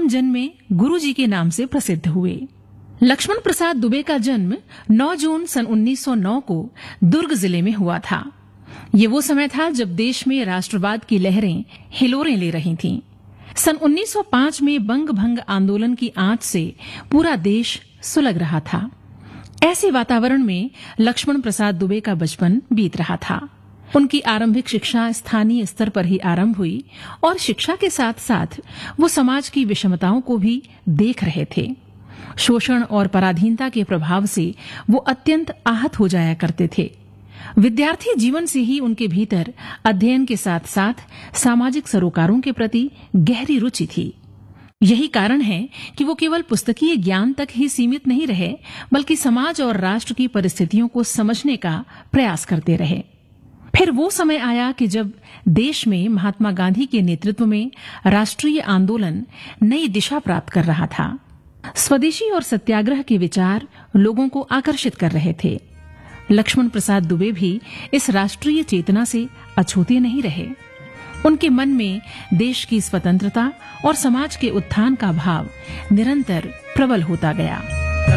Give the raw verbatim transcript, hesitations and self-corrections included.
जन्म में गुरुजी के नाम से प्रसिद्ध हुए। लक्ष्मण प्रसाद दुबे का जन्म नौ जून सन उन्नीस सौ नौ को दुर्ग जिले में हुआ था। ये वो समय था जब देश में राष्ट्रवाद की लहरें हिलोरें ले रही थीं। सन उन्नीस सौ पाँच में बंग भंग आंदोलन की आंच से पूरा देश सुलग रहा था। ऐसे वातावरण में लक्ष्मण प्रसाद दुबे का बचपन बीत रहा था। उनकी आरंभिक शिक्षा स्थानीय स्तर पर ही आरंभ हुई और शिक्षा के साथ साथ वो समाज की विषमताओं को भी देख रहे थे। शोषण और पराधीनता के प्रभाव से वो अत्यंत आहत हो जाया करते थे। विद्यार्थी जीवन से ही उनके भीतर अध्ययन के साथ साथ सामाजिक सरोकारों के प्रति गहरी रुचि थी। यही कारण है कि वो केवल पुस्तकीय ज्ञान तक ही सीमित नहीं रहे, बल्कि समाज और राष्ट्र की परिस्थितियों को समझने का प्रयास करते रहे। फिर वो समय आया कि जब देश में महात्मा गांधी के नेतृत्व में राष्ट्रीय आंदोलन नई दिशा प्राप्त कर रहा था। स्वदेशी और सत्याग्रह के विचार लोगों को आकर्षित कर रहे थे। लक्ष्मण प्रसाद दुबे भी इस राष्ट्रीय चेतना से अछूते नहीं रहे। उनके मन में देश की स्वतंत्रता और समाज के उत्थान का भाव निरंतर प्रबल होता गया।